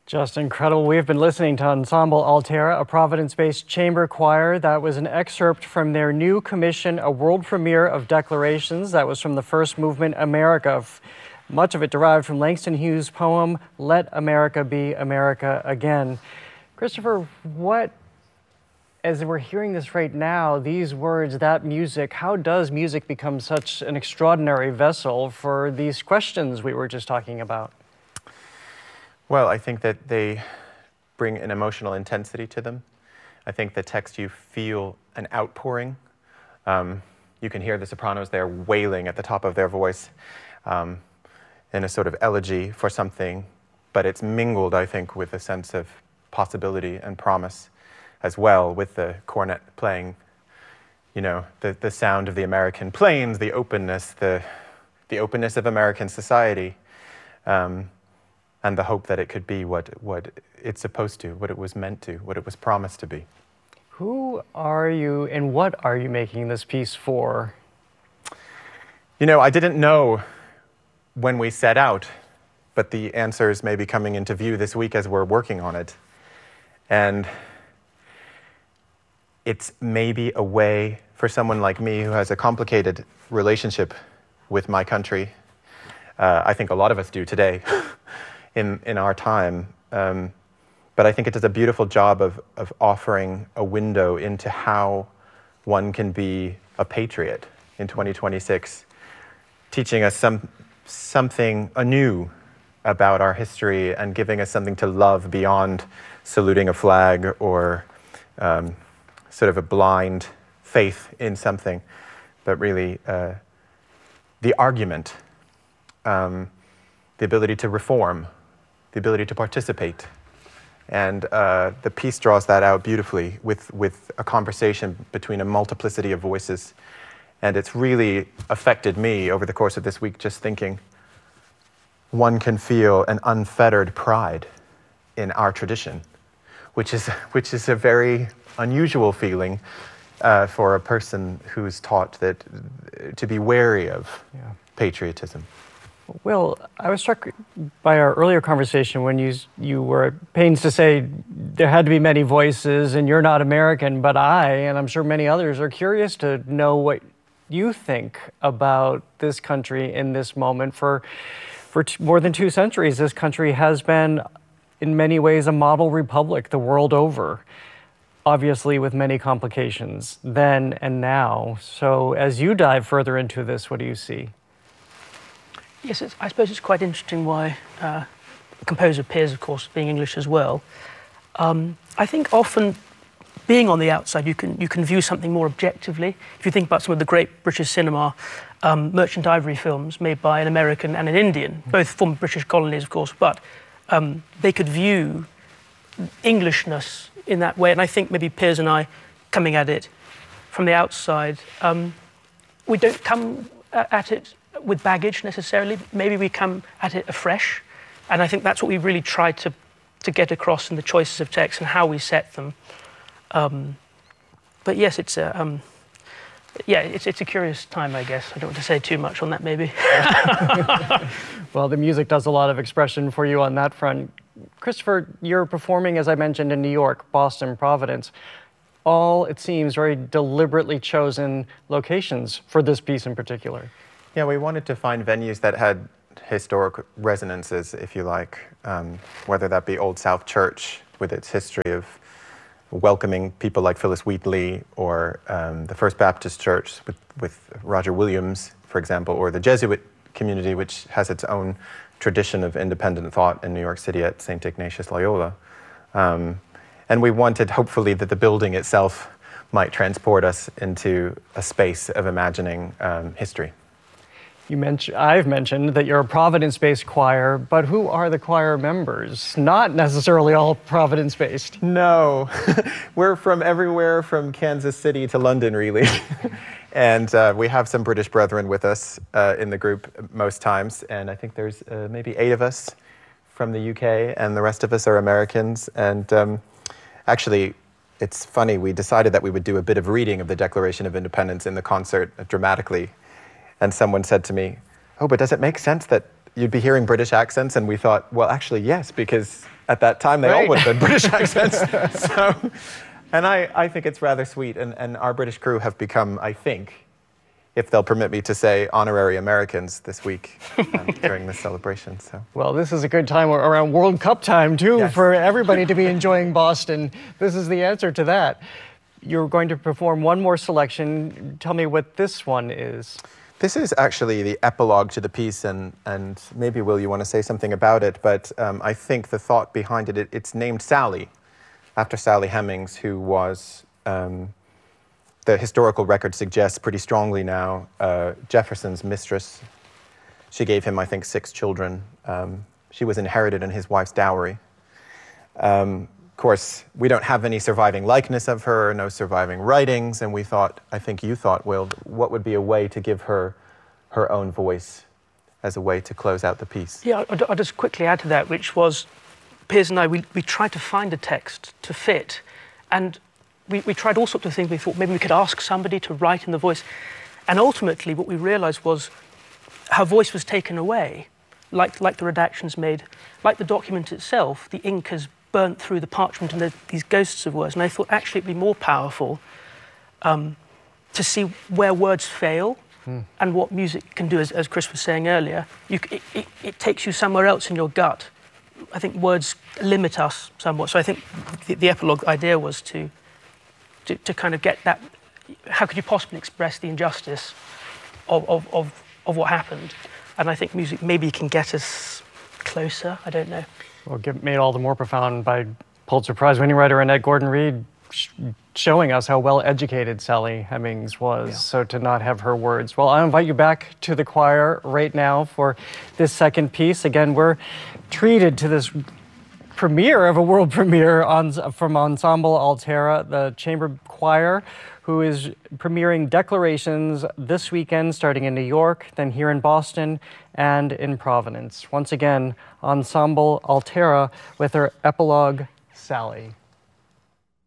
Just incredible. We've been listening to Ensemble Altera, a Providence-based chamber choir. That was an excerpt from their new commission, a world premiere of Declarations. That was from the first movement, America. Much of it derived from Langston Hughes' poem, Let America Be America Again. Christopher, as we're hearing this right now, these words, that music, how does music become such an extraordinary vessel for these questions we were just talking about? Well, I think that they bring an emotional intensity to them. I think the text, you feel an outpouring. You can hear the sopranos there wailing at the top of their voice in a sort of elegy for something, but it's mingled, I think, with a sense of possibility and promise as well, with the cornet playing, you know, the sound of the American plains, the openness of American society. And the hope that it could be what it's supposed to, what it was meant to, what it was promised to be. Who are you and what are you making this piece for? You know, I didn't know when we set out, but the answers may be coming into view this week as we're working on it. And it's maybe a way for someone like me who has a complicated relationship with my country. I think a lot of us do today. In our time, but I think it does a beautiful job of offering a window into how one can be a patriot in 2026, teaching us something anew about our history and giving us something to love beyond saluting a flag or sort of a blind faith in something, but really the argument, the ability to reform, the ability to participate. And the piece draws that out beautifully with a conversation between a multiplicity of voices. And it's really affected me over the course of this week, just thinking one can feel an unfettered pride in our tradition, which is a very unusual feeling for a person who's taught that to be wary of patriotism. Will, I was struck by our earlier conversation when you were at pains to say there had to be many voices and you're not American, but I, and I'm sure many others, are curious to know what you think about this country in this moment. For more than 2 centuries, this country has been, in many ways, a model republic the world over, obviously with many complications then and now. So as you dive further into this, what do you see? Yes, I suppose it's quite interesting why composer Piers, of course, being English as well. I think often being on the outside, you can view something more objectively. If you think about some of the great British cinema, Merchant Ivory films made by an American and an Indian, both former British colonies, of course, but they could view Englishness in that way. And I think maybe Piers and I, coming at it from the outside, we don't come at it with baggage necessarily. Maybe we come at it afresh, and I think that's what we really try to get across in the choices of text and how we set them. But yes, it's a curious time, I guess. I don't want to say too much on that, maybe. Well, the music does a lot of expression for you on that front. Christopher, you're performing, as I mentioned, in New York, Boston, Providence. All, it seems, very deliberately chosen locations for this piece in particular. Yeah, we wanted to find venues that had historic resonances, if you like, whether that be Old South Church with its history of welcoming people like Phyllis Wheatley, or the First Baptist Church with Roger Williams, for example, or the Jesuit community, which has its own tradition of independent thought in New York City at St. Ignatius Loyola. And we wanted, hopefully, that the building itself might transport us into a space of imagining history. I've mentioned that you're a Providence-based choir, but who are the choir members? Not necessarily all Providence-based. No, we're from everywhere from Kansas City to London, really. And we have some British brethren with us in the group most times, and I think there's maybe 8 of us from the UK, and the rest of us are Americans. And actually, it's funny, we decided that we would do a bit of reading of the Declaration of Independence in the concert dramatically. And someone said to me, "Oh, but does it make sense that you'd be hearing British accents?" And we thought, well, actually, yes, because at that time, they all Right. would have been British accents. So, and I think it's rather sweet. And our British crew have become, I think, if they'll permit me to say, honorary Americans this week during this celebration. So. Well, this is a good time around World Cup time, too, Yes. for everybody to be enjoying Boston. This is the answer to that. You're going to perform one more selection. Tell me what this one is. This is actually the epilogue to the piece, and maybe, Will, you want to say something about it, but I think the thought behind it, it's named Sally, after Sally Hemings, who was, the historical record suggests pretty strongly now, Jefferson's mistress. She gave him, I think, 6 children. She was inherited in his wife's dowry. Of course, we don't have any surviving likeness of her, no surviving writings, and we thought, I think you thought, Will, what would be a way to give her her own voice as a way to close out the piece? Yeah, I'll just quickly add to that, which was, Piers and I, we tried to find a text to fit, and we tried all sorts of things. We thought maybe we could ask somebody to write in the voice, and ultimately what we realised was her voice was taken away, like the redactions made, like the document itself, the ink has burnt through the parchment and these ghosts of words. And I thought actually it'd be more powerful to see where words fail and what music can do, as Chris was saying earlier. It takes you somewhere else in your gut. I think words limit us somewhat. So I think the epilogue idea was to kind of get that. How could you possibly express the injustice of what happened? And I think music maybe can get us closer. I don't know. Well, made all the more profound by Pulitzer Prize-winning writer Annette Gordon-Reed showing us how well-educated Sally Hemings was, so to not have her words. Well, I invite you back to the choir right now for this second piece. Again, we're treated to this premiere of a world premiere from Ensemble Altera, the chamber choir, who is premiering Declarations this weekend, starting in New York, then here in Boston, and in Providence. Once again, Ensemble Altera with their epilogue, Sally.